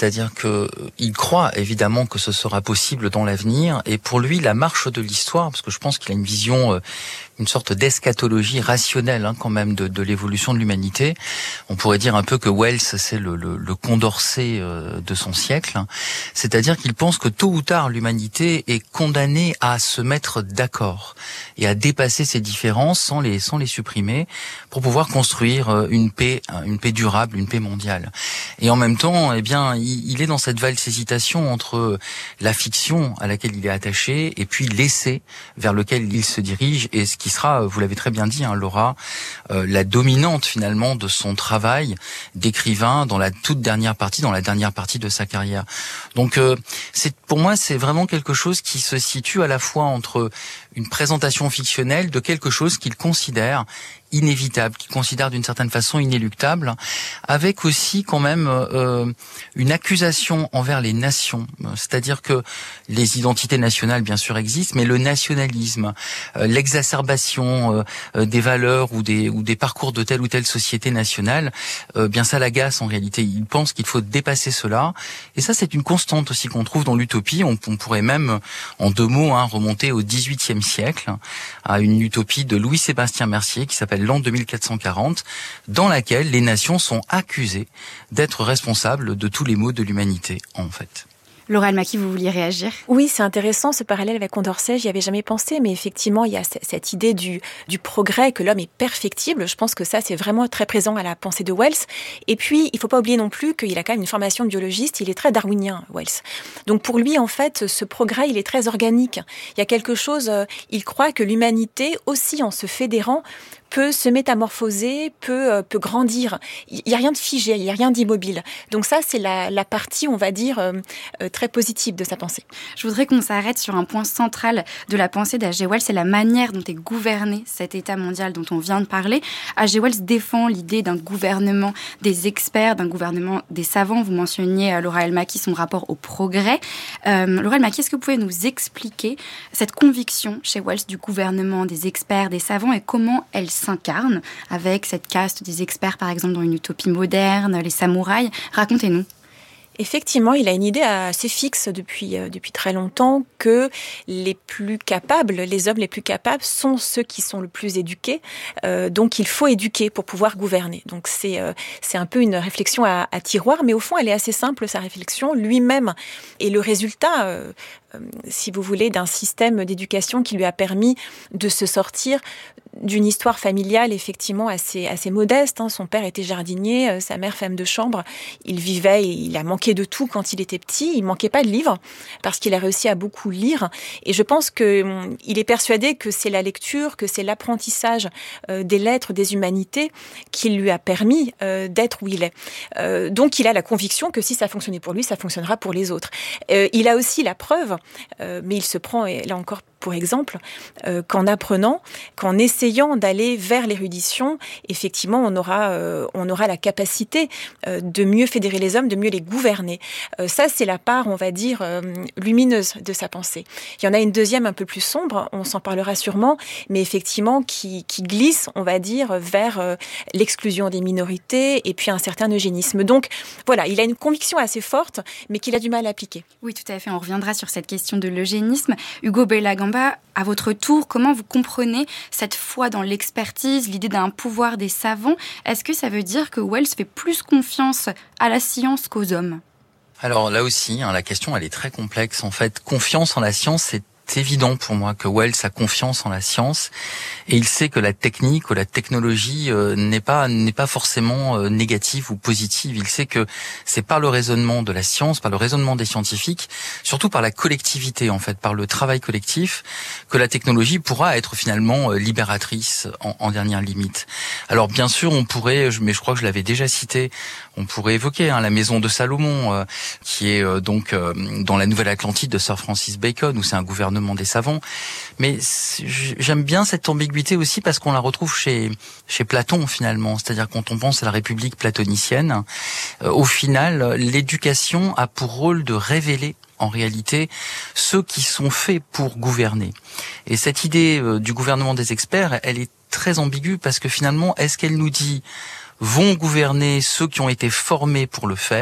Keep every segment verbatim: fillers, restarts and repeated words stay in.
c'est-à-dire que il croit évidemment que ce sera possible dans l'avenir, et pour lui la marche de l'histoire, parce que je pense qu'il a une vision, une sorte d'eschatologie rationnelle hein, quand même de, de l'évolution de l'humanité. On pourrait dire un peu que Wells c'est le, le, le Condorcet euh, de son siècle, hein. C'est-à-dire qu'il pense que tôt ou tard l'humanité est condamnée à se mettre d'accord et à dépasser ses différences sans les sans les supprimer pour pouvoir construire une paix, une paix durable, une paix mondiale. Et en même temps, eh bien, il, il est dans cette valse hésitation entre la fiction à laquelle il est attaché et puis l'essai vers lequel il se dirige, et ce qui sera, vous l'avez très bien dit, hein, Laura, euh, la dominante finalement de son travail d'écrivain dans la toute dernière partie, dans la dernière partie de sa carrière. Donc, euh, c'est pour moi, c'est vraiment quelque chose qui se situe à la fois entre une présentation fictionnelle de quelque chose qu'il considère inévitable, qu'il considère d'une certaine façon inéluctable, avec aussi quand même euh, une accusation envers les nations. C'est-à-dire que les identités nationales, bien sûr, existent, mais le nationalisme, euh, l'exacerbation euh, des valeurs ou des, ou des parcours de telle ou telle société nationale, euh, bien ça l'agace en réalité. Il pense qu'il faut dépasser cela. Et ça, c'est une constante aussi qu'on trouve dans l'utopie. On, on pourrait même, en deux mots, hein, remonter au dix-huitième siècle, à une utopie de Louis-Sébastien Mercier qui s'appelle l'an deux mille quatre cent quarante, dans laquelle les nations sont accusées d'être responsables de tous les maux de l'humanité, en fait. Laura Almaqui, vous vouliez réagir ? Oui, c'est intéressant ce parallèle avec Condorcet, j'y avais jamais pensé, mais effectivement, il y a cette idée du, du progrès, que l'homme est perfectible. Je pense que ça, c'est vraiment très présent à la pensée de Wells. Et puis, il faut pas oublier non plus qu'il a quand même une formation de biologiste, il est très darwinien, Wells. Donc pour lui, en fait, ce progrès, il est très organique. Il y a quelque chose, euh, il croit que l'humanité, aussi en se fédérant, peut se métamorphoser, peut, euh, peut grandir. Il n'y a rien de figé, il n'y a rien d'immobile. Donc ça, c'est la, la partie, on va dire, euh, euh, très positive de sa pensée. Je voudrais qu'on s'arrête sur un point central de la pensée d'H G Wells, c'est la manière dont est gouverné cet État mondial dont on vient de parler. H G Wells défend l'idée d'un gouvernement des experts, d'un gouvernement des savants. Vous mentionniez, euh, Laura Almaqui, son rapport au progrès. Euh, Laura Almaqui, est-ce que vous pouvez nous expliquer cette conviction chez Wells du gouvernement des experts, des savants, et comment elle s'incarne avec cette caste des experts, par exemple, dans une utopie moderne, les samouraïs. Racontez-nous. Effectivement, il a une idée assez fixe depuis, euh, depuis très longtemps que les plus capables, les hommes les plus capables sont ceux qui sont le plus éduqués. Euh, donc, il faut éduquer pour pouvoir gouverner. Donc, c'est, euh, c'est un peu une réflexion à, à tiroir, mais au fond, elle est assez simple, sa réflexion. Lui-même est le résultat, euh, euh, si vous voulez, d'un système d'éducation qui lui a permis de se sortir d'une histoire familiale effectivement assez, assez modeste. Hein. Son père était jardinier, euh, sa mère femme de chambre. Il vivait, et il a manqué de tout quand il était petit. Il manquait pas de livres parce qu'il a réussi à beaucoup lire. Et je pense que hum, il est persuadé que c'est la lecture, que c'est l'apprentissage euh, des lettres, des humanités qui lui a permis euh, d'être où il est. Euh, donc il a la conviction que si ça fonctionnait pour lui, ça fonctionnera pour les autres. Euh, il a aussi la preuve, euh, mais il se prend, et là encore pour exemple, euh, qu'en apprenant, qu'en essayant d'aller vers l'érudition, effectivement, on aura, euh, on aura la capacité euh, de mieux fédérer les hommes, de mieux les gouverner. Euh, ça, c'est la part, on va dire, euh, lumineuse de sa pensée. Il y en a une deuxième un peu plus sombre, on s'en parlera sûrement, mais effectivement qui, qui glisse, on va dire, vers euh, l'exclusion des minorités et puis un certain eugénisme. Donc, voilà, il a une conviction assez forte, mais qu'il a du mal à appliquer. Oui, tout à fait. On reviendra sur cette question de l'eugénisme. Hugo Bellagamba, à votre tour, comment vous comprenez cette foi dans l'expertise, l'idée d'un pouvoir des savants ? Est-ce que ça veut dire que Wells fait plus confiance à la science qu'aux hommes ? Alors là aussi, hein, la question elle est très complexe. En fait, confiance en la science, c'est C'est évident pour moi que Wells a confiance en la science et il sait que la technique ou la technologie euh, n'est pas n'est pas forcément euh, négative ou positive. Il sait que c'est par le raisonnement de la science, par le raisonnement des scientifiques, surtout par la collectivité en fait, par le travail collectif, que la technologie pourra être finalement euh, libératrice en, en dernière limite. Alors bien sûr, on pourrait, mais je crois que je l'avais déjà cité, on pourrait évoquer hein, la maison de Salomon, euh, qui est euh, donc euh, dans la Nouvelle-Atlantide de Sir Francis Bacon, où c'est un gouvernement des savants. Mais j'aime bien cette ambiguïté aussi parce qu'on la retrouve chez chez Platon finalement. C'est-à-dire quand on pense à la République platonicienne, euh, au final, l'éducation a pour rôle de révéler en réalité ceux qui sont faits pour gouverner. Et cette idée euh, du gouvernement des experts, elle est très ambiguë parce que finalement, est-ce qu'elle nous dit vont gouverner ceux qui ont été formés pour le faire ?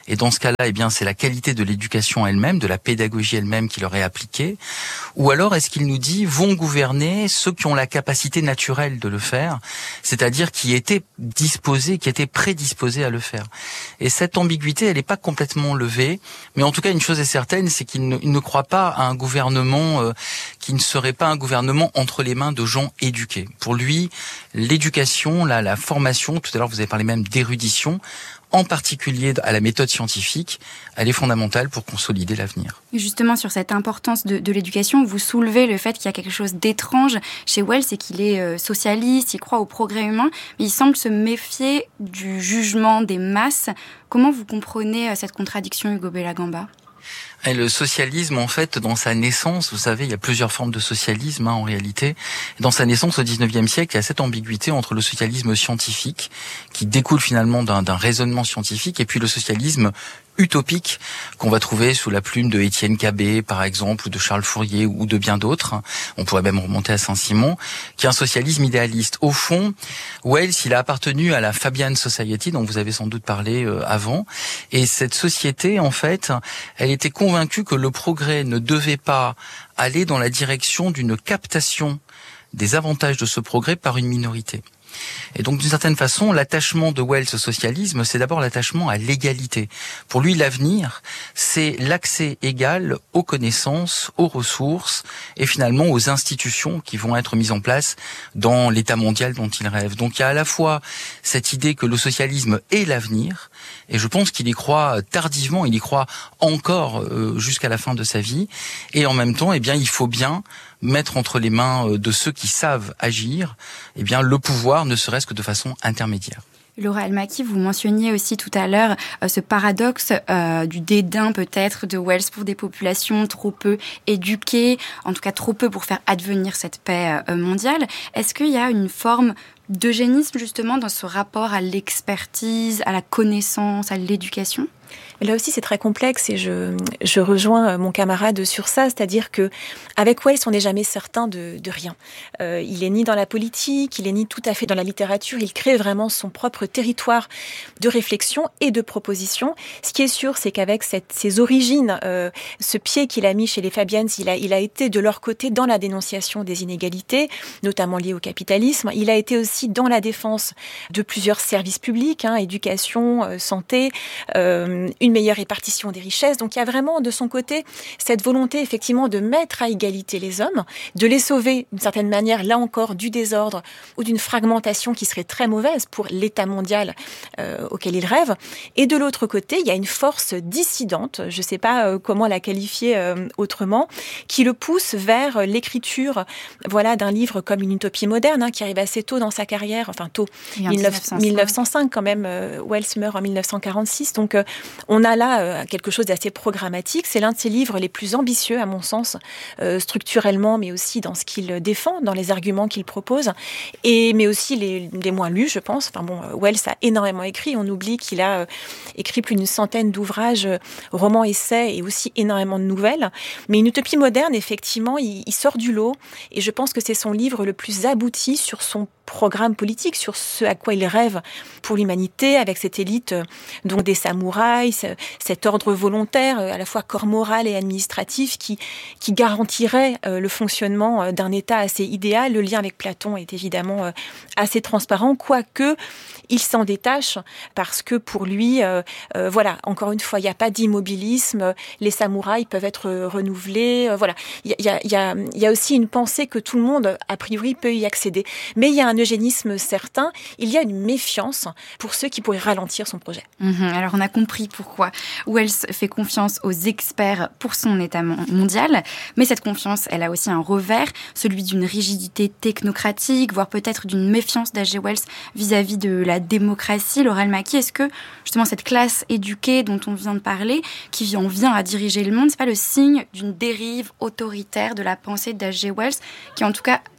et dans ce cas-là, eh bien, c'est la qualité de l'éducation elle-même, de la pédagogie elle-même qui leur est appliquée, ou alors est-ce qu'il nous dit vont gouverner ceux qui ont la capacité naturelle de le faire, c'est-à-dire qui étaient disposés, qui étaient prédisposés à le faire. Et cette ambiguïté, elle n'est pas complètement levée, mais en tout cas, une chose est certaine, c'est qu'il ne, il ne croit pas à un gouvernement euh, qui ne serait pas un gouvernement entre les mains de gens éduqués. Pour lui, l'éducation, la, la formation, tout à l'heure vous avez parlé même d'érudition, en particulier à la méthode scientifique, elle est fondamentale pour consolider l'avenir. Justement, sur cette importance de, de l'éducation, vous soulevez le fait qu'il y a quelque chose d'étrange chez Wells, c'est qu'il est euh, socialiste, il croit au progrès humain, mais il semble se méfier du jugement des masses. Comment vous comprenez euh, cette contradiction, Hugo Bellagamba ? Et le socialisme, en fait, dans sa naissance, vous savez, il y a plusieurs formes de socialisme, hein, en réalité. Dans sa naissance au dix-neuvième siècle, il y a cette ambiguïté entre le socialisme scientifique, qui découle finalement d'un, d'un raisonnement scientifique, et puis le socialisme utopique qu'on va trouver sous la plume de Étienne Cabet, par exemple, ou de Charles Fourier, ou de bien d'autres. On pourrait même remonter à Saint-Simon, qui est un socialisme idéaliste. Au fond, Wells, il a appartenu à la Fabian Society, dont vous avez sans doute parlé euh, avant, et cette société, en fait, elle était convaincue que le progrès ne devait pas aller dans la direction d'une captation des avantages de ce progrès par une minorité. Et donc, d'une certaine façon, l'attachement de Wells au socialisme, c'est d'abord l'attachement à l'égalité. Pour lui, l'avenir, c'est l'accès égal aux connaissances, aux ressources et finalement aux institutions qui vont être mises en place dans l'état mondial dont il rêve. Donc, il y a à la fois cette idée que le socialisme est l'avenir, et je pense qu'il y croit tardivement, il y croit encore euh, jusqu'à la fin de sa vie, et en même temps, eh bien, il faut bien mettre entre les mains de ceux qui savent agir, eh bien, le pouvoir, ne serait-ce que de façon intermédiaire. Laura El-Maki, vous mentionniez aussi tout à l'heure euh, ce paradoxe euh, du dédain peut-être de Wells pour des populations trop peu éduquées, en tout cas trop peu pour faire advenir cette paix euh, mondiale. Est-ce qu'il y a une forme d'eugénisme justement dans ce rapport à l'expertise, à la connaissance, à l'éducation ? Là aussi, c'est très complexe et je, je rejoins mon camarade sur ça, c'est-à-dire que avec Wells, on n'est jamais certain de, de rien. Euh, il est ni dans la politique, il est ni tout à fait dans la littérature, il crée vraiment son propre territoire de réflexion et de proposition. Ce qui est sûr, c'est qu'avec cette, ses origines, euh, ce pied qu'il a mis chez les Fabians, il a, il a été de leur côté dans la dénonciation des inégalités, notamment liées au capitalisme. Il a été aussi dans la défense de plusieurs services publics, hein, éducation, euh, santé, euh, une meilleure répartition des richesses. Donc il y a vraiment de son côté cette volonté effectivement de mettre à égalité les hommes, de les sauver d'une certaine manière, là encore, du désordre ou d'une fragmentation qui serait très mauvaise pour l'État mondial euh, auquel il rêve. Et de l'autre côté, il y a une force dissidente, je ne sais pas euh, comment la qualifier euh, autrement, qui le pousse vers l'écriture voilà, d'un livre comme Une utopie moderne, hein, qui arrive assez tôt dans sa carrière, enfin tôt, mille neuf cent cinq. mille neuf cent cinq quand même, euh, Wells meurt en mille neuf cent quarante-six, donc euh, on a là euh, quelque chose d'assez programmatique. C'est l'un de ses livres les plus ambitieux, à mon sens, euh, structurellement, mais aussi dans ce qu'il défend, dans les arguments qu'il propose, et, mais aussi les, les moins lus, je pense. Enfin bon, Wells a énormément écrit. On oublie qu'il a euh, écrit plus d'une centaine d'ouvrages, euh, romans, essais, et aussi énormément de nouvelles. Mais Une utopie moderne, effectivement, il, il sort du lot, et je pense que c'est son livre le plus abouti sur son programme politique, sur ce à quoi il rêve pour l'humanité, avec cette élite, euh, donc des samouraïs, cet ordre volontaire, à la fois corps moral et administratif, qui, qui garantirait euh, le fonctionnement euh, d'un État assez idéal. Le lien avec Platon est évidemment euh, assez transparent, quoique il s'en détache, parce que pour lui, euh, euh, voilà, encore une fois, il n'y a pas d'immobilisme, les samouraïs peuvent être renouvelés, euh, voilà. Il y a, il y a, il y a aussi une pensée que tout le monde, a priori, peut y accéder. Mais il y a un eugénisme certain, il y a une méfiance pour ceux qui pourraient ralentir son projet. Mmh, alors on a compris pourquoi Wells fait confiance aux experts pour son état mondial, mais cette confiance, elle a aussi un revers, celui d'une rigidité technocratique, voire peut-être d'une méfiance d'H G Wells vis-à-vis de la démocratie. Laura El-Maki, est-ce que justement cette classe éduquée dont on vient de parler, qui en vient à diriger le monde, c'est pas le signe d'une dérive autoritaire de la pensée d'H G Wells, qui en tout cas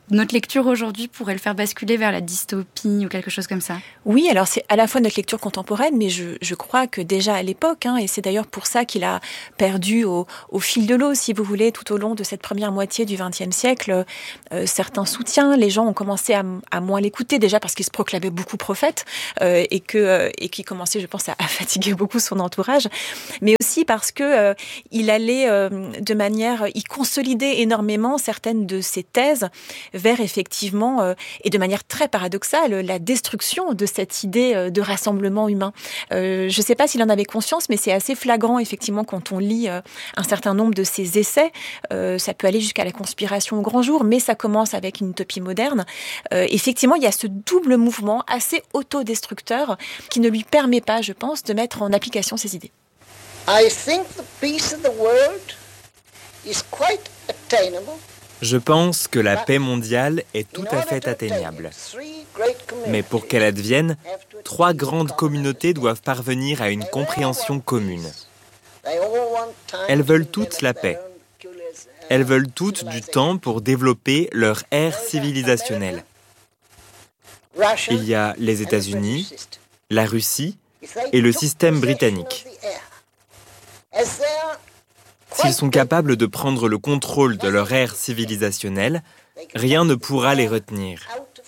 notre lecture aujourd'hui pourrait le faire basculer vers la dystopie ou quelque chose comme ça? Oui, alors c'est à la fois notre lecture contemporaine, mais je, je crois que déjà à l'époque, hein, et c'est d'ailleurs pour ça qu'il a perdu au, au fil de l'eau, si vous voulez, tout au long de cette première moitié du vingtième siècle, euh, certains soutiens, les gens ont commencé à, à moins l'écouter, déjà parce qu'il se proclamait beaucoup prophète, euh, et que euh, et qu'il commençait, je pense, à, à fatiguer beaucoup son entourage, mais aussi parce que euh, il allait euh, de manière, il consolidait énormément certaines de ses thèses vers effectivement, euh, et de manière très paradoxale, la destruction de cette idée euh, de rassemblement humain. Euh, je ne sais pas s'il en avait conscience, mais c'est assez flagrant, effectivement, quand on lit euh, un certain nombre de ses essais. Euh, ça peut aller jusqu'à la conspiration au grand jour, mais ça commence avec une utopie moderne. Euh, effectivement, il y a ce double mouvement assez autodestructeur qui ne lui permet pas, je pense, de mettre en application ses idées. I think the peace of the world is quite attainable. Je pense que la paix mondiale est tout à fait atteignable. Mais pour qu'elle advienne, trois grandes communautés doivent parvenir à une compréhension commune. Elles veulent toutes la paix. Elles veulent toutes du temps pour développer leur ère civilisationnelle. Il y a les États-Unis, la Russie et le système britannique. S'ils sont capables de prendre le contrôle de leur ère civilisationnelle, rien ne pourra les retenir.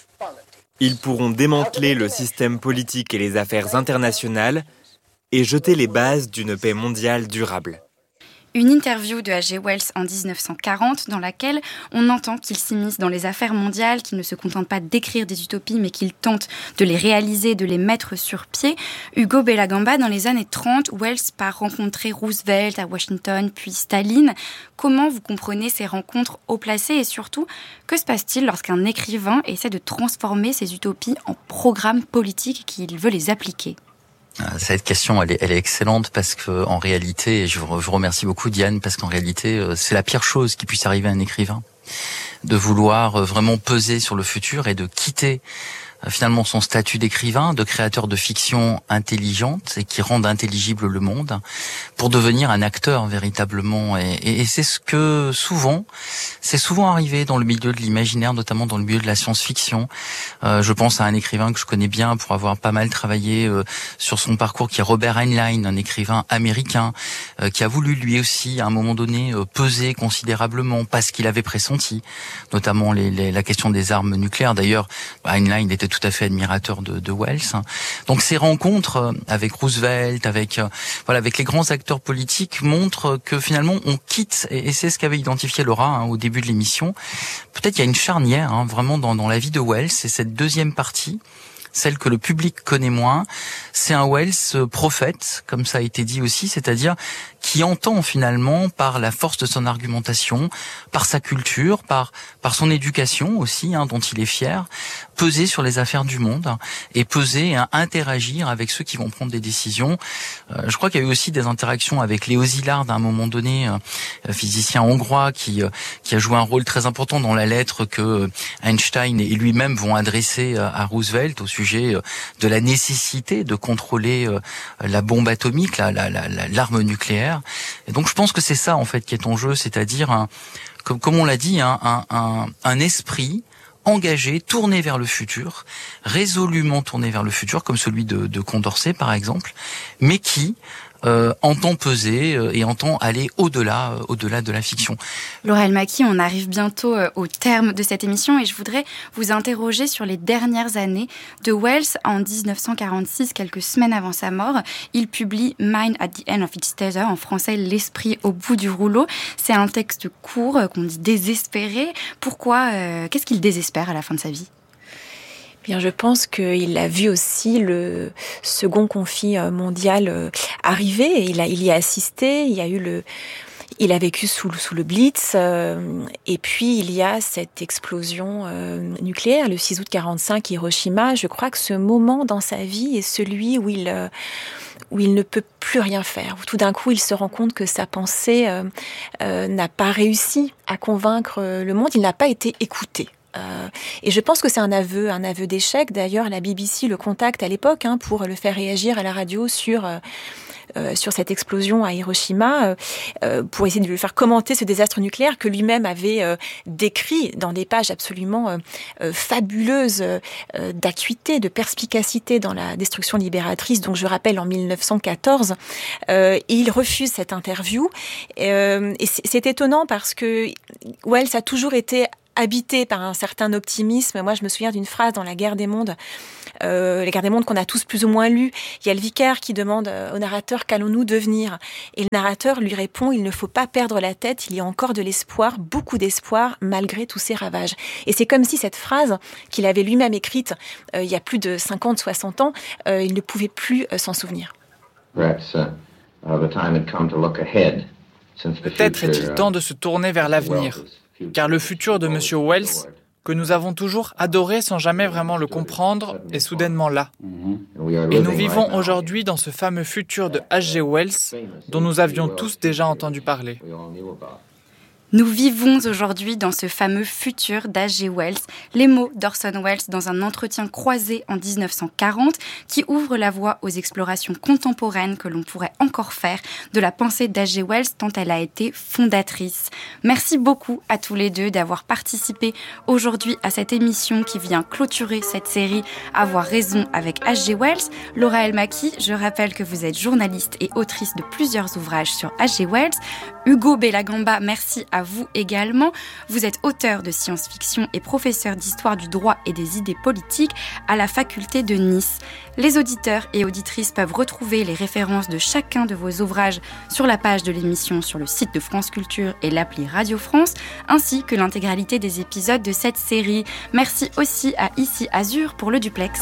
Ils pourront démanteler le système politique et les affaires internationales et jeter les bases d'une paix mondiale durable. Une interview de H G Wells en dix-neuf cent quarante dans laquelle on entend qu'il s'immisce dans les affaires mondiales, qu'il ne se contente pas d'écrire des utopies mais qu'il tente de les réaliser, de les mettre sur pied. Hugo Bellagamba, dans les années trente, Wells part rencontrer Roosevelt à Washington puis Staline. Comment vous comprenez ces rencontres haut placées et surtout, que se passe-t-il lorsqu'un écrivain essaie de transformer ses utopies en programmes politiques qu'il veut les appliquer ? Cette question, elle est, elle est excellente parce que, en réalité, et je vous, je vous remercie beaucoup, Diane, parce qu'en réalité, c'est la pire chose qui puisse arriver à un écrivain, de vouloir vraiment peser sur le futur et de quitter finalement son statut d'écrivain, de créateur de fiction intelligente et qui rende intelligible le monde, pour devenir un acteur véritablement. Et, et, et c'est ce que souvent, c'est souvent arrivé dans le milieu de l'imaginaire, notamment dans le milieu de la science-fiction. Euh, je pense à un écrivain que je connais bien pour avoir pas mal travaillé euh, sur son parcours, qui est Robert Heinlein, un écrivain américain euh, qui a voulu lui aussi à un moment donné euh, peser considérablement parce qu'il avait pressenti, notamment les, les, la question des armes nucléaires. D'ailleurs, Heinlein était tout à fait admirateur de, de Wells. Donc ces rencontres avec Roosevelt, avec voilà, avec les grands acteurs politiques montrent que finalement on quitte, et c'est ce qu'avait identifié Laura hein, au début de l'émission. Peut-être il y a une charnière hein, vraiment dans, dans la vie de Wells, c'est cette deuxième partie, celle que le public connaît moins. C'est un Wells prophète, comme ça a été dit aussi, c'est-à-dire qui entend finalement par la force de son argumentation, par sa culture, par par son éducation aussi, hein, dont il est fier, peser sur les affaires du monde et peser, hein, interagir avec ceux qui vont prendre des décisions. Euh, je crois qu'il y a eu aussi des interactions avec Léo Szilard à un moment donné, euh, physicien hongrois qui euh, qui a joué un rôle très important dans la lettre que Einstein et lui-même vont adresser à Roosevelt au sujet de la nécessité de contrôler euh, la bombe atomique, la, la, la, l'arme nucléaire. Et donc je pense que c'est ça en fait qui est en jeu, c'est-à-dire un, comme, comme on l'a dit, un, un, un, un esprit engagé, tourné vers le futur, résolument tourné vers le futur, comme celui de, de Condorcet par exemple, mais qui euh, entend peser euh, et entend aller au-delà, euh, au-delà de la fiction. Laura El-Maki, on arrive bientôt euh, au terme de cette émission et je voudrais vous interroger sur les dernières années de Wells. En dix-neuf cent quarante-six, quelques semaines avant sa mort, il publie Mind at the End of its Tether, en français L'esprit au bout du rouleau. C'est un texte court, euh, qu'on dit désespéré. Pourquoi euh, Qu'est-ce qu'il désespère à la fin de sa vie ? Bien, je pense qu'il a vu aussi le second conflit mondial arriver. Il a, il y a assisté. Il y a eu le, il a vécu sous, sous le Blitz. Euh, et puis il y a cette explosion euh, nucléaire, le six août quarante-cinq, Hiroshima. Je crois que ce moment dans sa vie est celui où il euh, où il ne peut plus rien faire, où tout d'un coup il se rend compte que sa pensée euh, euh, n'a pas réussi à convaincre le monde. Il n'a pas été écouté. Euh, et je pense que c'est un aveu, un aveu d'échec. D'ailleurs, la B B C le contacte à l'époque hein, pour le faire réagir à la radio sur euh, euh, sur cette explosion à Hiroshima, euh, pour essayer de lui faire commenter ce désastre nucléaire que lui-même avait euh, décrit dans des pages absolument euh, euh, fabuleuses euh, d'acuité, de perspicacité dans la destruction libératrice. Donc je rappelle en mille neuf cent quatorze, euh, et il refuse cette interview. Euh, et c'est, c'est étonnant parce que Wells a toujours été habité par un certain optimisme. Moi, je me souviens d'une phrase dans La Guerre des mondes, euh, La Guerre des mondes qu'on a tous plus ou moins lu. Il y a le vicaire qui demande au narrateur « Qu'allons-nous devenir ?» Et le narrateur lui répond « Il ne faut pas perdre la tête, il y a encore de l'espoir, beaucoup d'espoir, malgré tous ces ravages. » Et c'est comme si cette phrase qu'il avait lui-même écrite euh, il y a plus de cinquante, soixante ans, euh, il ne pouvait plus euh, s'en souvenir. Peut-être est-il temps de se tourner vers l'avenir, car le futur de M. Wells, que nous avons toujours adoré sans jamais vraiment le comprendre, est soudainement là. Et nous vivons aujourd'hui dans ce fameux futur de H G Wells dont nous avions tous déjà entendu parler. Nous vivons aujourd'hui dans ce fameux futur d'H G Wells, les mots d'Orson Welles dans un entretien croisé en dix-neuf cent quarante qui ouvre la voie aux explorations contemporaines que l'on pourrait encore faire de la pensée d'H G Wells tant elle a été fondatrice. Merci beaucoup à tous les deux d'avoir participé aujourd'hui à cette émission qui vient clôturer cette série Avoir raison avec H G Wells. Laura Elmaki, je rappelle que vous êtes journaliste et autrice de plusieurs ouvrages sur H G Wells. Hugo Bellagamba, merci à vous également. Vous êtes auteur de science-fiction et professeur d'histoire du droit et des idées politiques à la faculté de Nice. Les auditeurs et auditrices peuvent retrouver les références de chacun de vos ouvrages sur la page de l'émission sur le site de France Culture et l'appli Radio France, ainsi que l'intégralité des épisodes de cette série. Merci aussi à Ici Azur pour le duplex.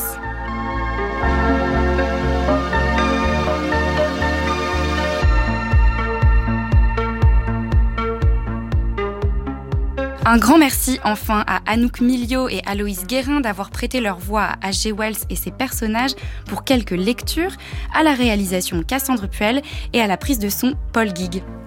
Un grand merci enfin à Anouk Milio et Aloïs Guérin d'avoir prêté leur voix à H G Wells et ses personnages pour quelques lectures, à la réalisation Cassandre Puel et à la prise de son Paul Guigues.